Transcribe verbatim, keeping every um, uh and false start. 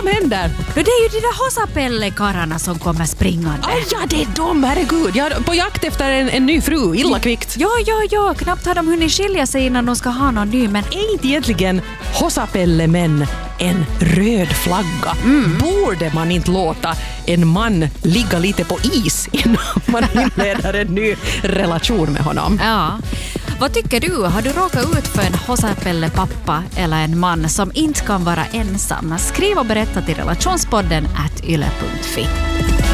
som händer? Det är ju de där Hosapelle-kararna som kommer springande. Aj, ja, det är de, herregud. Jag är på jakt efter en, en ny fru, illa kvickt. Ja, ja, ja. Knappt har de hunnit skilja sig innan de ska ha någon ny, men Är inte egentligen Hosapelle-män en röd flagga? Mm. Borde man inte låta en man ligga lite på is innan man inleder en ny relation med honom? ja. Vad tycker du? Har du råkat ut för en Hosapelle-pappa eller en man som inte kan vara ensam? Skriv och berätta till relationspodden at yle punkt fi.